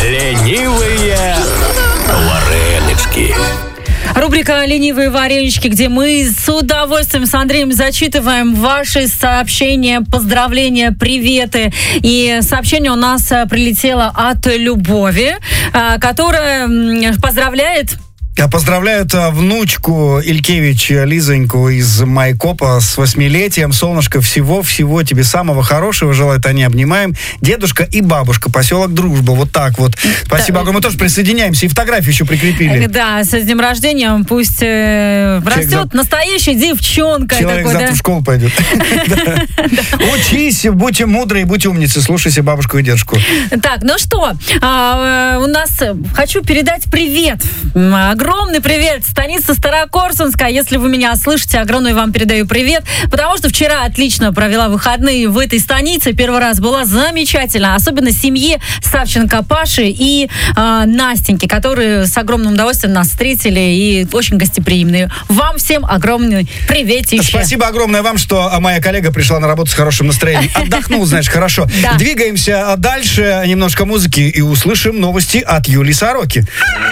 Ленивые варенички. Рубрика «Ленивые варенички», где мы с удовольствием с Андреем зачитываем ваши сообщения, поздравления, приветы. И сообщение у нас прилетело от Любови, которая поздравляет... Поздравляют внучку Илькевич Лизоньку из Майкопа с 8-летием. Солнышко, всего тебе самого хорошего желают. Они обнимаем. Дедушка и бабушка, поселок Дружба. Вот так вот. Спасибо огромное. Мы тоже присоединяемся. И фотографию еще прикрепили. Да, с днем рождения. Пусть растет настоящая девчонка. Человек завтра в школу пойдет. Учись, будьте мудрые, будь умницей. Слушайся бабушку и дедушку. Так, ну что, у нас хочу передать привет. Огромный привет, станица Старокорсунская. Если вы меня слышите, огромный вам передаю привет, потому что вчера отлично провела выходные в этой станице. Первый раз была замечательно, особенно семье Савченко Паши и Настеньки, которые с огромным удовольствием нас встретили и очень гостеприимные. Вам всем огромный приветище. Спасибо огромное вам, что моя коллега пришла на работу с хорошим настроением. Отдохнул, знаешь, хорошо. Двигаемся дальше, немножко музыки и услышим новости от Юли Сороки.